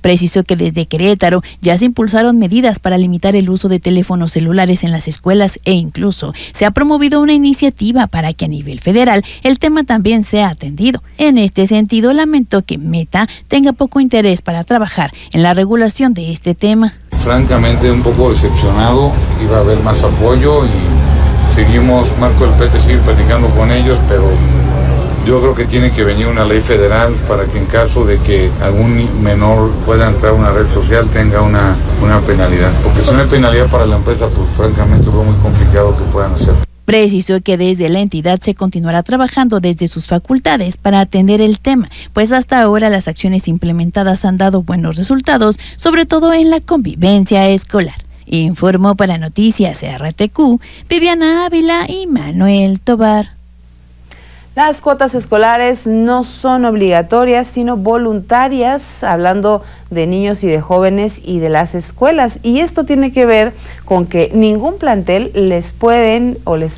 Precisó que desde Querétaro ya se impulsaron medidas para limitar el uso de teléfonos celulares en las escuelas e incluso se ha promovido una iniciativa para que a nivel federal el tema también sea atendido. En este sentido, lamentó que Meta tenga poco interés para trabajar en la regulación de este tema. Francamente, un poco decepcionado, iba a haber más apoyo y seguimos, Marco del PT sigue platicando con ellos, pero yo creo que tiene que venir una ley federal para que en caso de que algún menor pueda entrar a una red social tenga una penalidad. Porque si no hay penalidad para la empresa, pues francamente es muy complicado que puedan hacerlo. Precisó que desde la entidad se continuará trabajando desde sus facultades para atender el tema, pues hasta ahora las acciones implementadas han dado buenos resultados, sobre todo en la convivencia escolar. Informó para Noticias RTQ, Viviana Ávila y Manuel Tobar. Las cuotas escolares no son obligatorias, sino voluntarias, hablando de niños y de jóvenes y de las escuelas. Y esto tiene que ver con que ningún plantel les puede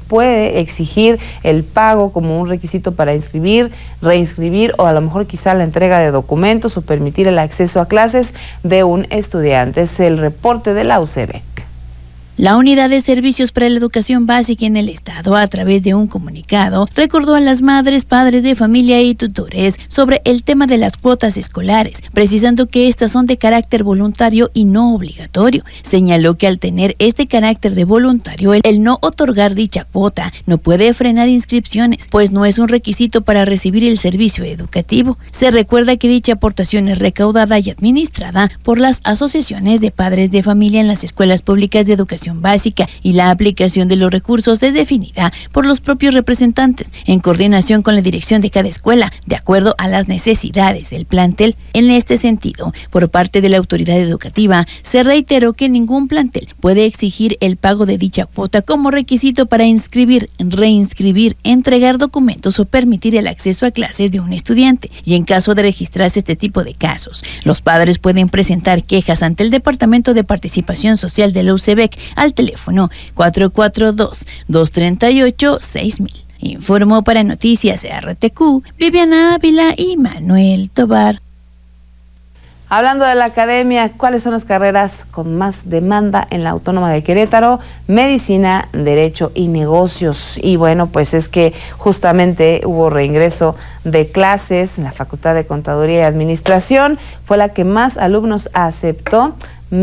exigir el pago como un requisito para inscribir, reinscribir o a lo mejor quizá la entrega de documentos o permitir el acceso a clases de un estudiante. Es el reporte de la UCEBEC. La Unidad de Servicios para la Educación Básica en el Estado, a través de un comunicado, recordó a las madres, padres de familia y tutores sobre el tema de las cuotas escolares, precisando que estas son de carácter voluntario y no obligatorio. Señaló que al tener este carácter de voluntario, el no otorgar dicha cuota no puede frenar inscripciones, pues no es un requisito para recibir el servicio educativo. Se recuerda que dicha aportación es recaudada y administrada por las asociaciones de padres de familia en las escuelas públicas de educación básica y la aplicación de los recursos es definida por los propios representantes en coordinación con la dirección de cada escuela, de acuerdo a las necesidades del plantel. En este sentido, por parte de la autoridad educativa, se reiteró que ningún plantel puede exigir el pago de dicha cuota como requisito para inscribir, reinscribir, entregar documentos o permitir el acceso a clases de un estudiante. Y en caso de registrarse este tipo de casos, los padres pueden presentar quejas ante el Departamento de Participación Social de la UCEBEC al teléfono 442-238-6000. Informó para Noticias RTQ, Viviana Ávila y Manuel Tobar. Hablando de la academia, ¿cuáles son las carreras con más demanda en la Autónoma de Querétaro? Medicina, Derecho y Negocios. Y bueno, pues es que justamente hubo reingreso de clases en la Facultad de Contaduría y Administración. Fue la que más alumnos aceptó.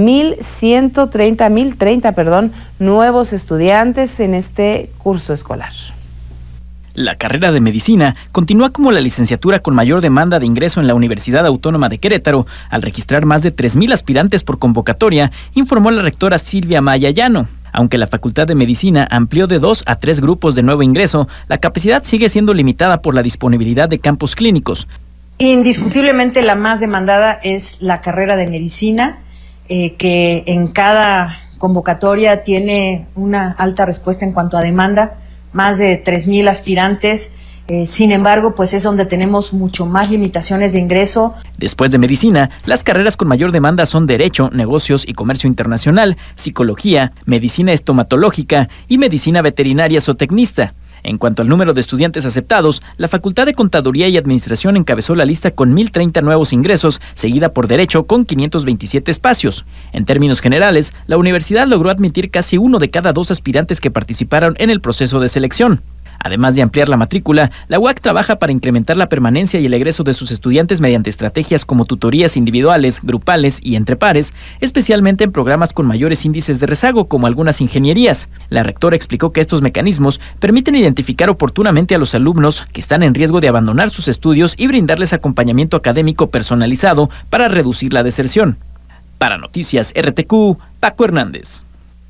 1.030 nuevos estudiantes en este curso escolar. La carrera de Medicina continúa como la licenciatura con mayor demanda de ingreso en la Universidad Autónoma de Querétaro, al registrar más de 3,000 aspirantes por convocatoria, informó la rectora Silvia Maya Llano. Aunque la Facultad de Medicina amplió de 2 a 3 grupos de nuevo ingreso, la capacidad sigue siendo limitada por la disponibilidad de campos clínicos. Indiscutiblemente la más demandada es la carrera de Medicina, que en cada convocatoria tiene una alta respuesta en cuanto a demanda, más de 3,000 aspirantes. Sin embargo, pues es donde tenemos mucho más limitaciones de ingreso. Después de Medicina, las carreras con mayor demanda son Derecho, Negocios y Comercio Internacional, Psicología, Medicina Estomatológica y Medicina Veterinaria Zootecnista. En cuanto al número de estudiantes aceptados, la Facultad de Contaduría y Administración encabezó la lista con 1,030 nuevos ingresos, seguida por Derecho con 527 espacios. En términos generales, la universidad logró admitir casi 1 de cada 2 aspirantes que participaron en el proceso de selección. Además de ampliar la matrícula, la UAC trabaja para incrementar la permanencia y el egreso de sus estudiantes mediante estrategias como tutorías individuales, grupales y entre pares, especialmente en programas con mayores índices de rezago como algunas ingenierías. La rectora explicó que estos mecanismos permiten identificar oportunamente a los alumnos que están en riesgo de abandonar sus estudios y brindarles acompañamiento académico personalizado para reducir la deserción. Para Noticias RTQ, Paco Hernández.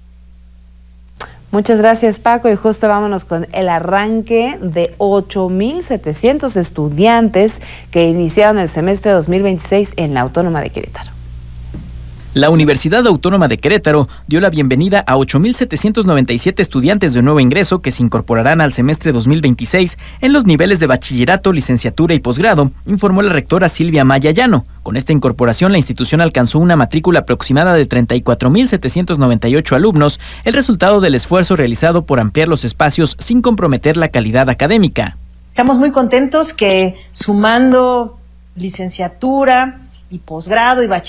Muchas gracias, Paco, y justo vámonos con el arranque de 8,700 estudiantes que iniciaron el semestre 2026 en la Autónoma de Querétaro. La Universidad Autónoma de Querétaro dio la bienvenida a 8,797 estudiantes de nuevo ingreso que se incorporarán al semestre 2026 en los niveles de bachillerato, licenciatura y posgrado, informó la rectora Silvia Maya Llano. Con esta incorporación, la institución alcanzó una matrícula aproximada de 34,798 alumnos, el resultado del esfuerzo realizado por ampliar los espacios sin comprometer la calidad académica. Estamos muy contentos que sumando licenciatura y posgrado y bachillerato,